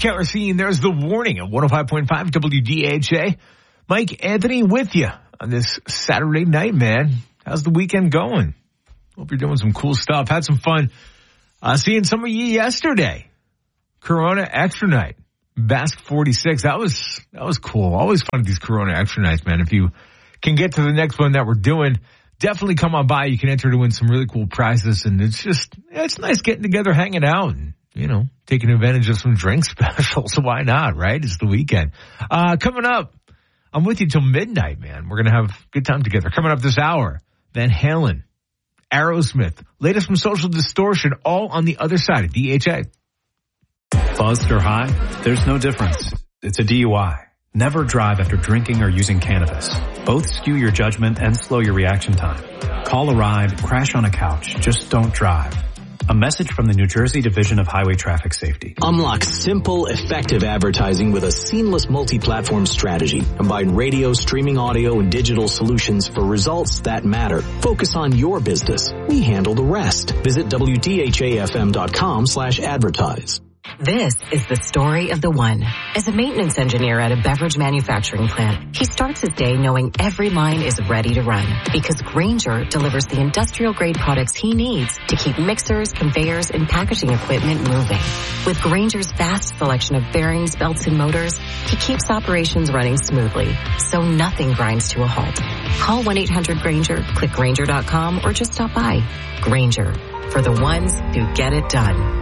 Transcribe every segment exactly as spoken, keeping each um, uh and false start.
Cat Racine, there's the warning at one oh five point five W D H A. Mike Anthony with you on this Saturday night, man. How's the weekend going? Hope you're doing some cool stuff. Had some fun uh, seeing some of you yesterday. Corona Extra Night, Basque forty-six. That was that was cool. Always fun at these Corona Extra Nights, man. If you can get to the next one that we're doing, definitely come on by. You can enter to win some really cool prizes, and it's just it's nice getting together, hanging out, and you know, taking advantage of some drink specials. So why not, right? It's the weekend. Uh, coming up, I'm with you till midnight, man. We're going to have a good time together. Coming up this hour, Van Halen, Aerosmith, latest from Social Distortion, all on the other side of D H A. Buzzed or high? There's no difference. It's a D U I. Never drive after drinking or using cannabis. Both skew your judgment and slow your reaction time. Call a ride, crash on a couch, just don't drive. A message from the New Jersey Division of Highway Traffic Safety. Unlock simple, effective advertising with a seamless multi-platform strategy. Combine radio, streaming audio, and digital solutions for results that matter. Focus on your business. We handle the rest. Visit W D H A F M dot com slash advertise. This is the story of the one. As a maintenance engineer at a beverage manufacturing plant, he starts his day knowing every line is ready to run because Grainger delivers the industrial-grade products he needs to keep mixers, conveyors, and packaging equipment moving. With Grainger's vast selection of bearings, belts, and motors, he keeps operations running smoothly, so nothing grinds to a halt. Call one eight hundred Grainger, click Grainger dot com, or just stop by. Grainger, for the ones who get it done.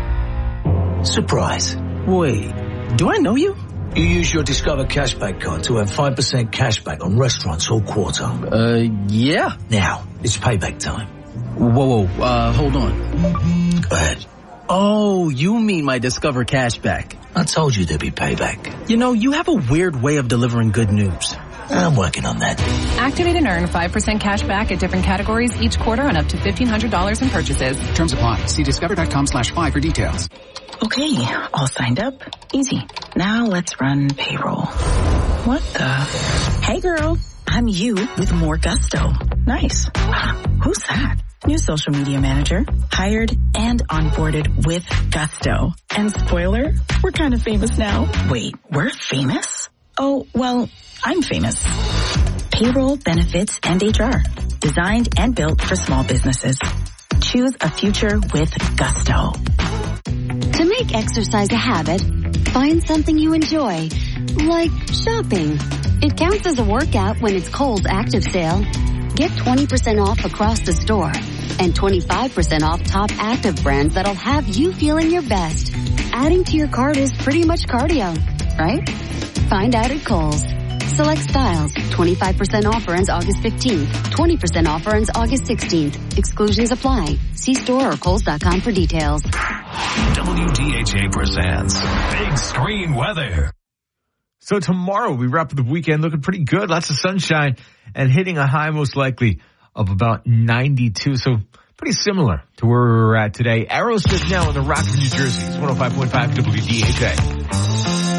Surprise. Wait, do I know you? You use your Discover Cashback card to have five percent cashback on restaurants all quarter. Uh, yeah. Now, it's payback time. Whoa, whoa, uh, hold on. Go ahead. Oh, you mean my Discover Cashback. I told you there'd be payback. You know, you have a weird way of delivering good news. I'm working on that. Activate and earn five percent cash back at different categories each quarter on up to fifteen hundred dollars in purchases. Terms apply. See discover dot com slash five for details. Okay, all signed up. Easy. Now let's run payroll. What the? Hey girl, I'm you with more gusto. Nice. Who's that? New social media manager. Hired and onboarded with gusto. And spoiler, we're kind of famous now. Wait, we're famous? Oh, well, I'm famous. Payroll, benefits, and H R. Designed and built for small businesses. Choose a future with gusto. To make exercise a habit, find something you enjoy, like shopping. It counts as a workout when it's Kohl's Active Sale. Get twenty percent off across the store and twenty-five percent off top active brands that'll have you feeling your best. Adding to your cart is pretty much cardio, right? Find out at Kohl's. Select styles. twenty-five percent off ends August fifteenth. twenty percent off ends August sixteenth. Exclusions apply. See store or Kohls dot com for details. W D H A presents Big Screen Weather. So tomorrow we wrap up the weekend looking pretty good. Lots of sunshine and hitting a high most likely of about ninety-two. So pretty similar to where we're at today. Aerosmith now in the Rock of New Jersey. It's one oh five point five W D H A.